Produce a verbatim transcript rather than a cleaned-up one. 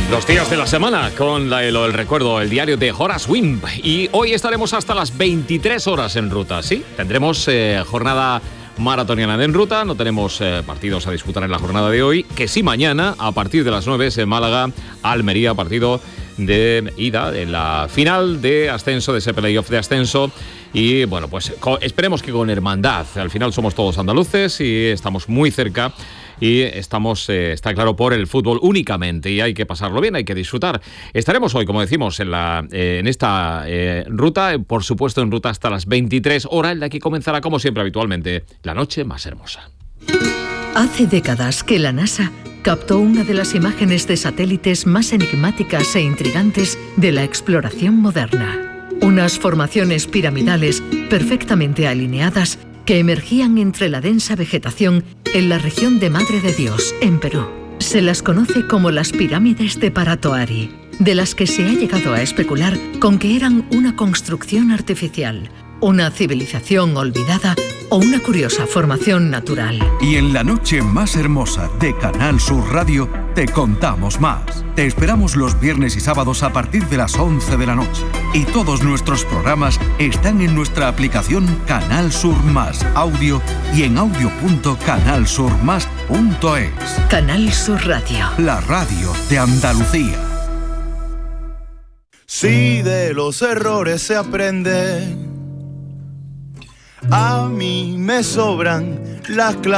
Los días de la semana con la, lo, el recuerdo, el diario de Horace Wimp. Y hoy estaremos hasta las veintitrés horas en ruta, ¿sí? Tendremos eh, jornada maratoniana de En Ruta, no tenemos eh, partidos a disputar en la jornada de hoy, que sí mañana, a partir de las nueve, es en Málaga, Almería, partido de ida en la final de ascenso, de ese playoff de ascenso. Y bueno, pues co- esperemos que con hermandad. Al final somos todos andaluces y estamos muy cerca. Y estamos, eh, está claro, por el fútbol únicamente, y hay que pasarlo bien, hay que disfrutar. Estaremos hoy, como decimos, en, la, eh, en esta eh, ruta, eh, por supuesto en ruta hasta las veintitrés horas, en la que comenzará, como siempre habitualmente, la noche más hermosa. Hace décadas que la NASA captó una de las imágenes de satélites más enigmáticas e intrigantes de la exploración moderna. Unas formaciones piramidales perfectamente alineadas que emergían entre la densa vegetación en la región de Madre de Dios, en Perú. Se las conoce como las pirámides de Paratoari, de las que se ha llegado a especular con que eran una construcción artificial, una civilización olvidada o una curiosa formación natural. Y en la noche más hermosa de Canal Sur Radio te contamos más. Te esperamos los viernes y sábados a partir de las once de la noche. Y todos nuestros programas están en nuestra aplicación Canal Sur Más Audio y en audio punto canal sur más punto es. Canal Sur Radio. La radio de Andalucía. Si de los errores se aprende, a mí me sobran las clases.